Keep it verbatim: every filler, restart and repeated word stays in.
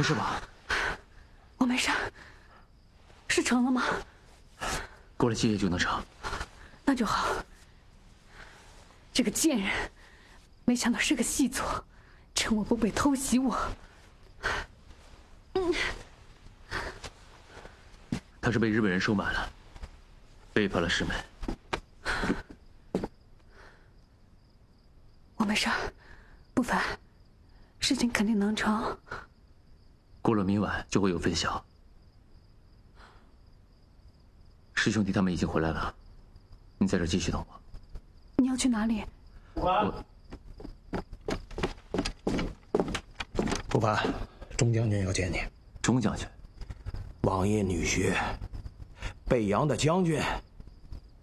事吧？ 我没事。是成了吗？ 过了七夜就能成。 那就好。这个贱人，没想到是个细作，趁我不备偷袭我。嗯。 他是被日本人收买了，背叛了师门。 我没事，不烦，事情肯定能成。 过了明晚就会有分晓。师兄弟他们已经回来了，你在这继续等我。 你要去哪里？ 我不烦，钟将军要见你。 钟将军， 王爷女婿，北洋的将军